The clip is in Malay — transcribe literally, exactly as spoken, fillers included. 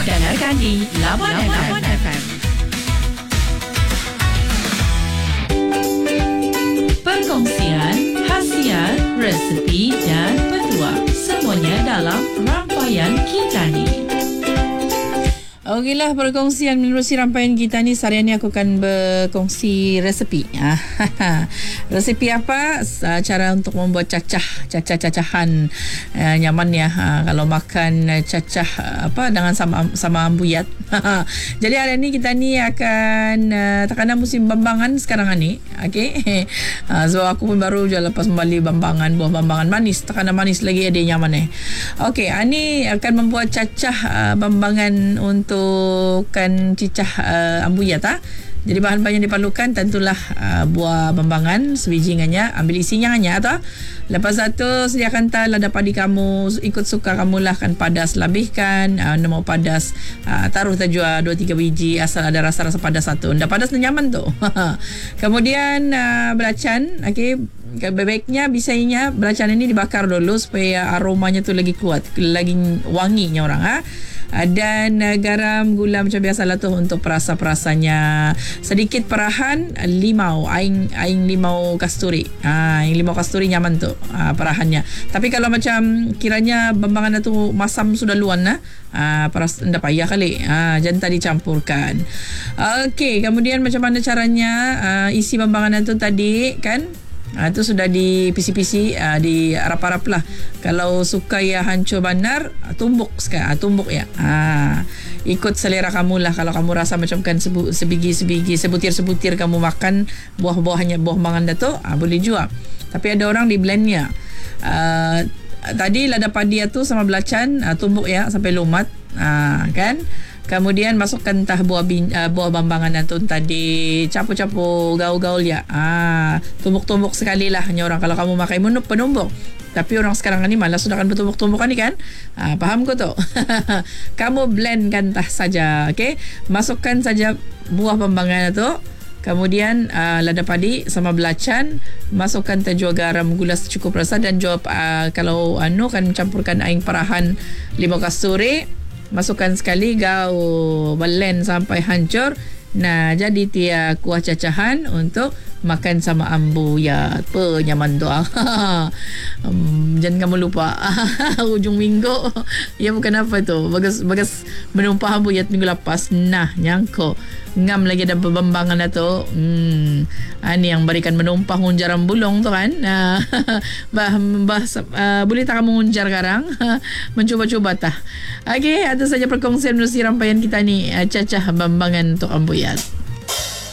Dengarkan di Labuan F M. Perkongsian, khasiat, resepi dan petua. Semuanya dalam rangkaian kita ni. Okeylah, perkongsian menerusi rangkaian kita ni. Hari ini aku akan berkongsi resepi. Resepi apa? Cara untuk membuat cacah, cacah-cacahan uh, nyaman ya. Uh, kalau makan uh, cacah uh, apa dengan sama sama ambuyat. Jadi hari ini kita ni akan uh, terkena musim bambangan sekarang ni. Okey. Uh, so aku pun baru je lepas membeli bambangan, buah bambangan manis. Terkena manis lagi ada nyaman eh. Okey, ani akan membuat cacah uh, bambangan untuk kan cicah uh, ambuyat ah. Jadi bahan-bahan yang diperlukan tentulah uh, buah bambangan sebijingannya, ambil isinya hanya atau lepas itu sediakan tal lada padi kamu ikut suka kamu lah, kan padas labihkan, uh, mau padas uh, taruh tajua dua tiga biji asal ada rasa-rasa padas satu. Ndak padas nyaman tu. Kemudian uh, belacan, okey, baiknya bisanya belacan ini dibakar dulu supaya aromanya tu lagi kuat, lagi wanginya orang ah. Dan uh, garam, gula macam biasalah tu untuk perasa-perasanya. Sedikit perahan limau, aing aing limau kasturi. Ah, aing limau kasturi nyaman tu ah, perahannya. Tapi kalau macam kiranya bambangan tu masam sudah luan nah, ah, peras ndak payah kali. Ah, jangan tadi campurkan. Okey, kemudian macam mana caranya ah, isi bambangan tu tadi kan? Ah, itu sudah di P C P C, ah, di arap-arap lah. Kalau suka ya hancur banar, tumbuk sekarang, ah, tumbuk ya. Ah, ikut selera kamu lah. Kalau kamu rasa macam kan sebu, sebiji-sebiji, sebutir-sebutir kamu makan buah-buahnya, buah mangan tu, ah, boleh juga. Tapi ada orang di blendnya. Ah, tadi lada padi tu sama belacan, ah, tumbuk ya sampai lumat, ah, kan? Kemudian masukkan entah buah bin, uh, buah bambangan itu tadi, capu-capu gaul-gaul ya. Ah, tumbuk-tumbuk sekali lah hanya orang. Kalau kamu makan menup penumbuk. Tapi orang sekarang ni malas sudah kan bertumbuk-tumbukan ni kan. Ah, faham ko tu. Kamu blendkan tah saja, okey? Masukkan saja buah bambangan itu. Kemudian uh, lada padi sama belacan, masukkan tajua garam, gula secukup rasa dan jawab uh, kalau anu kan campurkan aing perahan limau kasturi. Masukkan sekali, gau blend sampai hancur. Nah, jadi dia kuah cacahan untuk makan sama ambuyat. Apa nyaman tu ah. um, jangan kamu lupa ujung minggu ya bukan apa tu. Bagus bagus menumpah ambuyat minggu lepas. Nah, nyangko ngam lagi ada bambangan tu. Hmm, ani yang berikan menumpah unjaran bulung tu kan. Nah, bah, bah uh, boleh tak kamu unjar sekarang? Mencuba-cuba tah. Okey, itu saja perkongsian menerusi rangkaian kita ni, cacah bambangan untuk ambuyat.